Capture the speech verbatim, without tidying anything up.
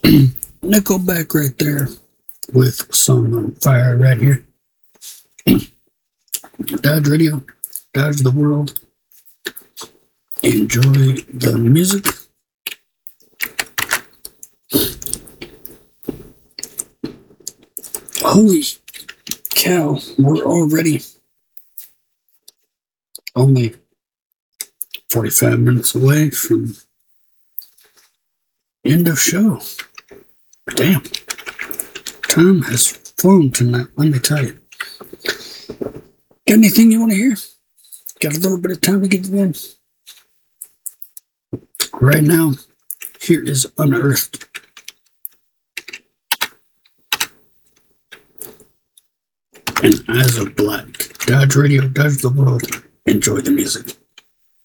Nickelback right there with Song on Fire right here. Dodge Radio, Dodge the World. Enjoy the music. Holy cow, we're already only forty-five minutes away from end of show. Damn. Time has flown tonight, let me tell you. Got anything you want to hear? Got a little bit of time to get you in? Right now, here is Unearthed. And Eyes of Black. Dodge Radio, Dodge the World. Enjoy the music.